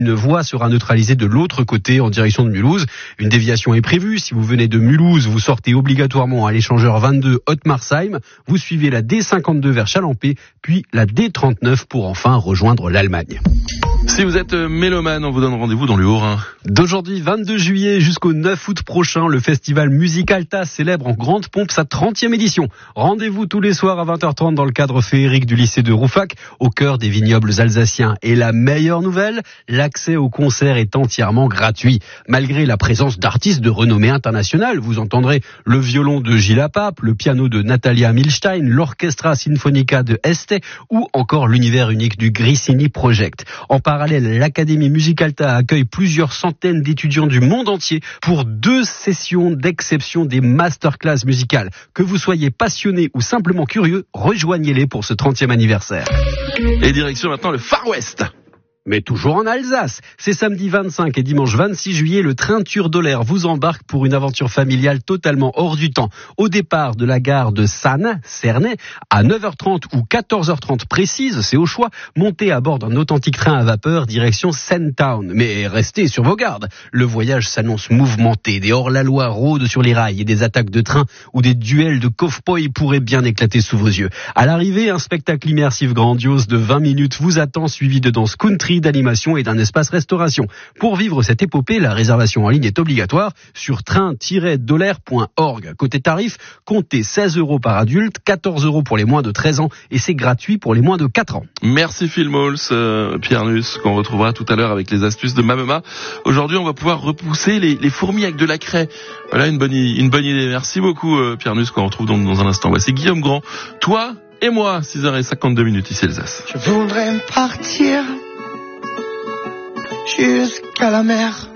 Une voie sera neutralisée de l'autre côté en direction de Mulhouse. Une déviation est prévue. Si vous venez de Mulhouse, vous sortez obligatoirement à l'échangeur 22 Haute-Marsheim. Vous suivez la D52 vers Chalampé, puis la D39 pour enfin rejoindre l'Allemagne. Si vous êtes mélomane, on vous donne rendez-vous dans le Haut-Rhin. D'aujourd'hui 22 juillet jusqu'au 9 août prochain, le festival Musicalta célèbre en grande pompe sa 30e édition. Rendez-vous tous les soirs à 20h30 dans le cadre féerique du lycée de Rouffach, au cœur des vignobles alsaciens. Et la meilleure nouvelle, l'accès au concert est entièrement gratuit. Malgré la présence d'artistes de renommée internationale, vous entendrez le violon de Gilles Apap, le piano de Natalia Milstein, l'Orchestra Sinfonica de Este ou encore l'univers unique du Grissini Project. En parallèle, l'Académie Musicalta accueille plusieurs centaines d'étudiants du monde entier pour 2 sessions d'exception des masterclass musicales. Que vous soyez passionné ou simplement curieux, rejoignez-les pour ce 30e anniversaire. Et direction maintenant le Far West. Mais toujours en Alsace. C'est samedi 25 et dimanche 26 juillet, le train Turdolaire vous embarque pour une aventure familiale totalement hors du temps. Au départ de la gare de Cernay, à 9h30 ou 14h30 précise, c'est au choix, montez à bord d'un authentique train à vapeur direction Sandtown. Mais restez sur vos gardes. Le voyage s'annonce mouvementé. Des hors-la-loi rôdent sur les rails et des attaques de train ou des duels de cow-boys pourraient bien éclater sous vos yeux. À l'arrivée, un spectacle immersif grandiose de 20 minutes vous attend, suivi de danse country, d'animation et d'un espace restauration. Pour vivre cette épopée, la réservation en ligne est obligatoire sur train-dolaire.org. Côté tarif, comptez 16 € par adulte, 14 € pour les moins de 13 ans et c'est gratuit pour les moins de 4 ans. Merci Phil Mols, Pierre Nuss, qu'on retrouvera tout à l'heure avec les astuces de Mamema. Aujourd'hui, on va pouvoir repousser les fourmis avec de la craie. Voilà une bonne idée. Merci beaucoup Pierre Nuss, qu'on retrouve dans un instant. Voici Guillaume Grand. Toi et moi, 6h52 ici Alsace. Je voudrais partir jusqu'à la mer.